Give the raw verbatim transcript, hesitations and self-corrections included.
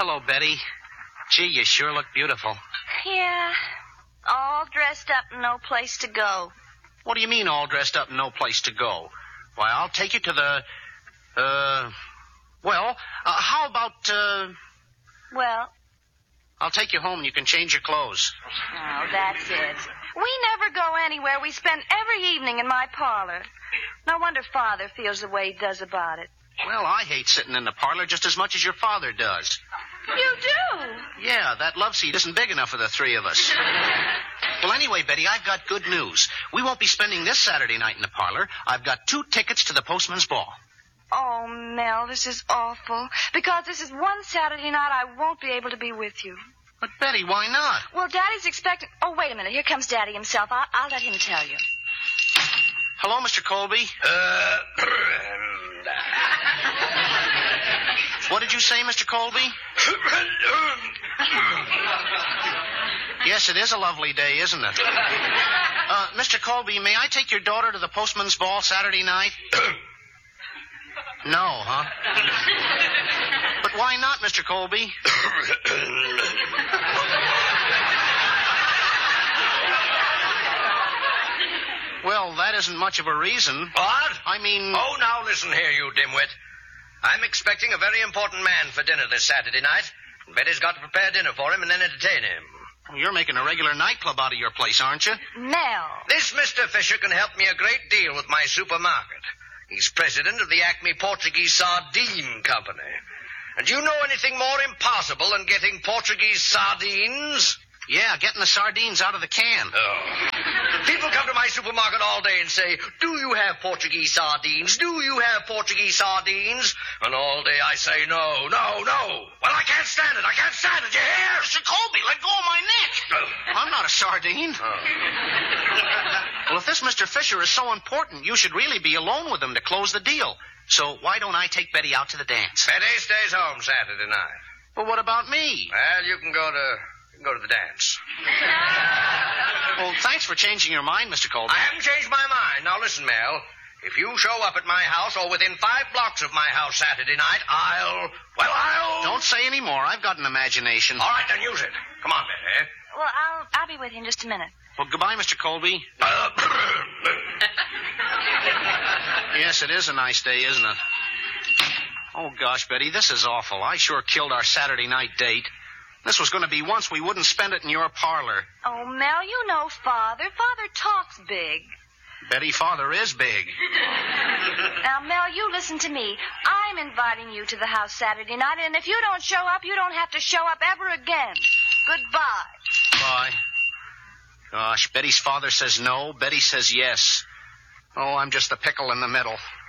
hello, Betty. Gee, you sure look beautiful. Yeah, all dressed up and no place to go. What do you mean, all dressed up and no place to go? Why, I'll take you to the, uh, well, uh, how about, uh... Well? I'll take you home and you can change your clothes. Oh, that's it. We never go anywhere. We spend every evening in my parlor. No wonder Father feels the way he does about it. Well, I hate sitting in the parlor just as much as your father does. You do? Yeah, that love seat isn't big enough for the three of us. Well, anyway, Betty, I've got good news. We won't be spending this Saturday night in the parlor. I've got two tickets to the postman's ball. Oh, Mel, this is awful. Because this is one Saturday night I won't be able to be with you. But, Betty, why not? Well, Daddy's expecting... Oh, wait a minute. Here comes Daddy himself. I'll, I'll let him tell you. Hello, Mister Colby. Uh... What did you say, Mister Colby? Yes, it is a lovely day, isn't it? Uh, Mister Colby, may I take your daughter to the postman's ball Saturday night? No, huh? But why not, Mister Colby? Well, that isn't much of a reason. What? I mean... Oh, now listen here, you dimwit. I'm expecting a very important man for dinner this Saturday night. Betty's got to prepare dinner for him and then entertain him. You're making a regular nightclub out of your place, aren't you? Mel. This Mister Fisher can help me a great deal with my supermarket. He's president of the Acme Portuguese Sardine Company. And do you know anything more impossible than getting Portuguese sardines? Yeah, getting the sardines out of the can. Oh. People come to my supermarket all day and say, do you have Portuguese sardines? Do you have Portuguese sardines? And all day I say, no, no, no. Well, I can't stand it. I can't stand it. You hear? Mister Colby, let go of my neck. Oh. I'm not a sardine. Oh. Well, if this Mister Fisher is so important, you should really be alone with him to close the deal. So why don't I take Betty out to the dance? Betty stays home Saturday night. Well, what about me? Well, you can go to... Go to the dance. Well, thanks for changing your mind, Mister Colby. I haven't changed my mind. Now, listen, Mel. If you show up at my house or within five blocks of my house Saturday night, I'll... Well, I'll... Don't say any more. I've got an imagination. All right, then use it. Come on, Betty. Well, I'll I'll be with you in just a minute. Well, goodbye, Mister Colby. Uh, Yes, it is a nice day, isn't it? Oh, gosh, Betty, this is awful. I sure killed our Saturday night date. This was going to be once we wouldn't spend it in your parlor. Oh, Mel, you know Father. Father talks big. Betty, Father is big. Now, Mel, you listen to me. I'm inviting you to the house Saturday night, and if you don't show up, you don't have to show up ever again. Goodbye. Bye. Gosh, Betty's father says no. Betty says yes. Oh, I'm just the pickle in the middle.